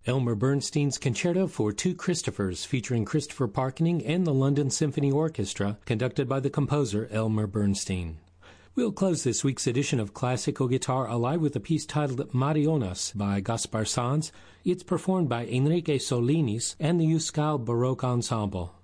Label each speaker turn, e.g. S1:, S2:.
S1: Elmer Bernstein's Concerto for Two Christophers, featuring Christopher Parkening and the London Symphony Orchestra, conducted by the composer Elmer Bernstein. We'll close this week's edition of Classical Guitar Alive with a piece titled Marionas by Gaspar Sanz. It's performed by Enrique Solinis and the Euskal Baroque Ensemble.